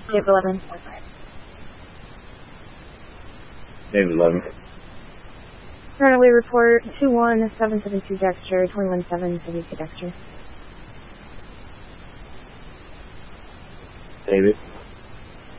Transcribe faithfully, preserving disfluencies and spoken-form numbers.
David eleven. David eleven. Runaway report two one seven seven two Dexter, twenty-one seven seventy-two Dexter. David.